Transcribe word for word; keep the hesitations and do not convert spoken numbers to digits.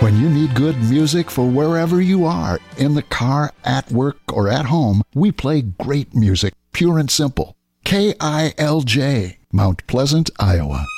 When you need good music for wherever you are, in the car, at work, or at home, we play great music, pure and simple. K I L J, Mount Pleasant, Iowa.